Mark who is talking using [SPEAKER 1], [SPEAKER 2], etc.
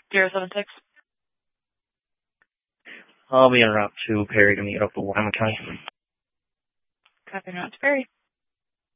[SPEAKER 1] 076.
[SPEAKER 2] I'll be en route to Perry to meet up with Wyoming County.
[SPEAKER 1] Copy, not to Perry.